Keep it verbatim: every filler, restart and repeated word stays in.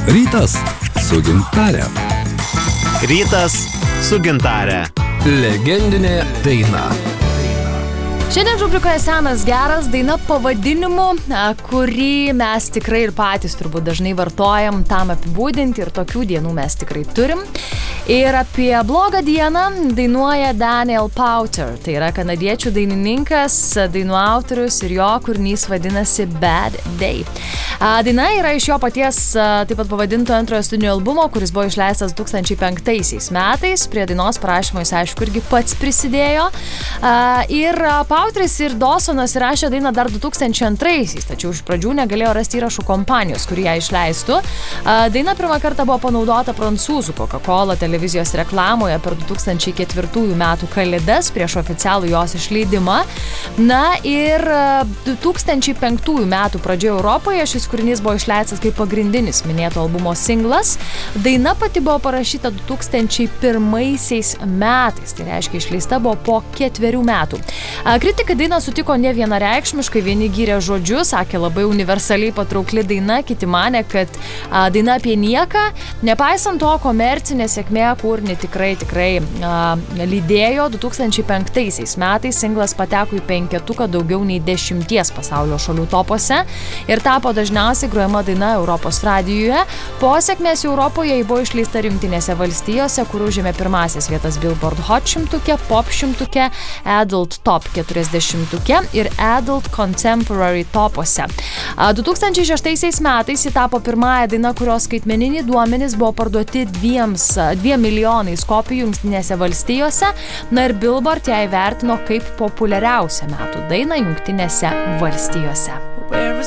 Rytas su gintare. Rytas su gintare. Legendinė daina. Šiandien rubrikoje Senas geras, daina pavadinimu, kurį mes tikrai ir patys turbūt dažnai vartojam tam apibūdinti ir tokių dienų mes tikrai turim. Ir apie blogą dieną dainuoja Daniel Powter, tai yra kanadiečių dainininkas, dainų autorius ir jo kūrinys vadinasi Bad Day. Daina yra iš jo paties taip pat pavadinto antrojo studijinio albumo, kuris buvo išleistas du tūkstančiai penktaisiais metais. Prie dainos parašymo jis aišku irgi pats prisidėjo. Ir Powteris ir Dawsonas įrašė dainą dar du tūkstančiai antraisiais, tačiau iš pradžių negalėjo rasti įrašų kompanijos, kuri ją išleistų. Daina pirmą kartą buvo panaudota prancūzų Coca-Cola televizijos reklamoje per du tūkstančiai ketvirtųjų metų kalėdas prieš oficialų jos išleidimą. Na ir du tūkstančiai penktųjų metų pradžioje Europoje šis kūrinys buvo išleistas kaip pagrindinis minėto albumo singlas. Daina pati buvo parašyta du tūkstančiai pirmaisiais metais, tai reiškia išleista buvo po ketverių metų. Kritikai dainą sutiko ne vienareikšmiškai, vieni gyrė žodžius, sakė labai universaliai patraukli daina, kiti manė, kad a, daina apie nieką, nepaisant to komercinė sėkmė kūrinį tikrai, tikrai a, lydėjo. Du tūkstančiai penktaisiais metais singlas pateko į penketuką daugiau nei dešimties pasaulio šalių topuose ir tapo dažniausiai grojama daina Europos radijuje. Po sėkmės Europoje ji buvo išleista Jungtinėse valstijose, kur užėmė pirmąsias vietas Billboard Hot šimtuke, Pop šimtuke, Adult Top keturiasdešimtuke ir Adult Contemporary topuose. du tūkstančiai šeštaisiais metais ji tapo pirmąja daina, kurios skaitmeniniai duomenys buvo parduoti dviems, dviem milijonais kopijų Jungtinėse valstijose. Na ir Billboard ją įvertino kaip populiariausią metų dainą Jungtinėse valstijose. Where a